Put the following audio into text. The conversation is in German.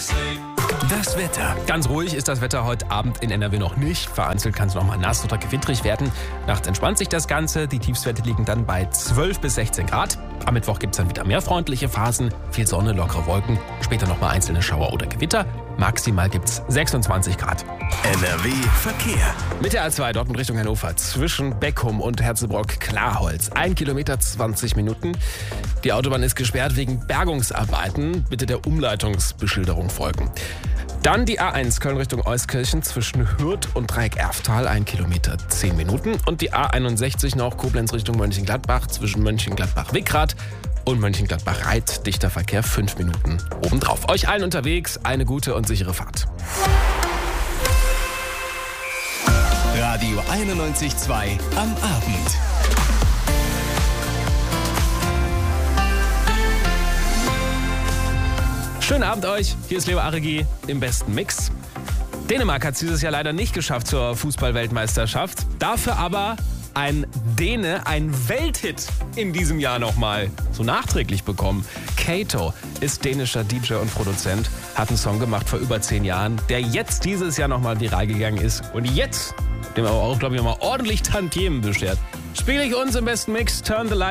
Das Wetter. Ganz ruhig ist das Wetter heute Abend in NRW noch nicht. Vereinzelt kann es noch mal nass oder gewittrig werden. Nachts entspannt sich das Ganze. Die Tiefstwerte liegen dann bei 12 bis 16 Grad. Am Mittwoch gibt es dann wieder mehr freundliche Phasen. Viel Sonne, lockere Wolken. Später noch mal einzelne Schauer oder Gewitter. Maximal gibt es 26 Grad. NRW Verkehr. Mit der A2 Dortmund Richtung Hannover zwischen Beckum und Herzebrock-Klarholz. 1 Kilometer 20 Minuten. Die Autobahn ist gesperrt wegen Bergungsarbeiten. Bitte der Umleitungsbeschilderung folgen. Dann die A1 Köln Richtung Euskirchen zwischen Hürth und Dreieck-Erftal, 1 Kilometer 10 Minuten. Und die A61 noch Koblenz Richtung Mönchengladbach zwischen Mönchengladbach-Wickrath und Mönchengladbach-Reit. Dichter Verkehr, 5 Minuten obendrauf. Euch allen unterwegs eine gute und sichere Fahrt. Radio 91.2 am Abend. Schönen Abend euch, hier ist Leo Aregi im besten Mix. Dänemark hat es dieses Jahr leider nicht geschafft zur Fußball-Weltmeisterschaft. Dafür aber ein Däne, ein Welthit in diesem Jahr nochmal so nachträglich bekommen. Kato ist dänischer DJ und Produzent, hat einen Song gemacht vor über 10 Jahren, der jetzt dieses Jahr nochmal viral gegangen ist und jetzt dem aber auch, glaube ich, nochmal ordentlich Tantiemen beschert. Spiele ich uns im besten Mix, Turn the Light